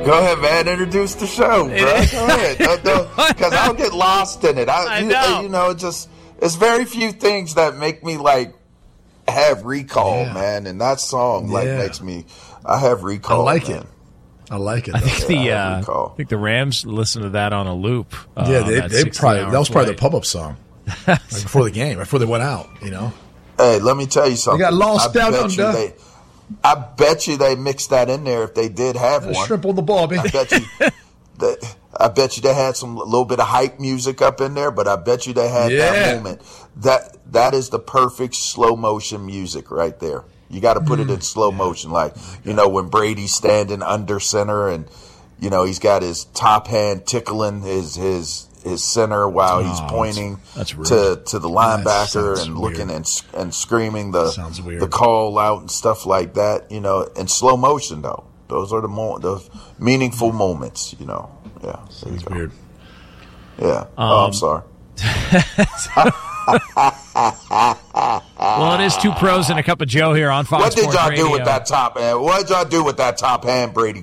Go ahead, man. Introduce the show, bro. Go ahead. Because I'll get lost in it. I know. You know, it's very few things that make me, like, have recall, man. And that song, makes me – I have recall, I like man. it. I like it. I think the Rams listen to that on a loop. They probably – that was probably the pub-up song. Like before the game, before they went out, you know. Hey, let me tell you something. They got lost down under. I bet you they mixed that in there if they did have one. Shrimp on the ball, baby. I bet you they had some little bit of hype music up in there, but I bet you they had that moment. That is the perfect slow motion music right there. You got to put it in slow motion, like you know when Brady's standing under center and you know he's got his top hand tickling his center while he's pointing to the linebacker and looking and screaming the call out and stuff like that. You know, in slow motion though. Those are the meaningful moments. You know. Yeah. Sounds weird. Yeah. I'm sorry. Well, it is Two Pros and a Cup of Joe here on Fox Sports Radio. What did y'all do with that top hand? What did y'all do with that top hand, Brady